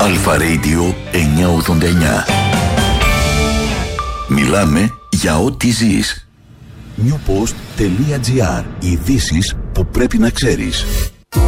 Αλφα Radio 989. Μιλάμε για ό,τι ζεις. newpost.gr. Ειδήσεις που πρέπει να ξέρεις.